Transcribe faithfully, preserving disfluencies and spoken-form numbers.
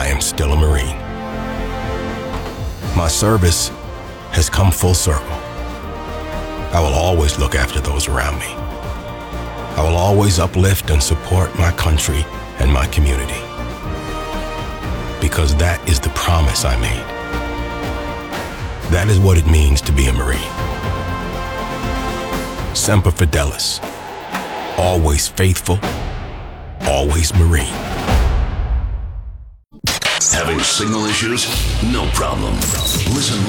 I am still a Marine. My service has come full circle. I will always look after those around me. I will always uplift and support my country and my community. Because that is the promise I made. That is what it means to be a Marine. Semper Fidelis. Always faithful, always Marine. Having signal issues? No problem. Listen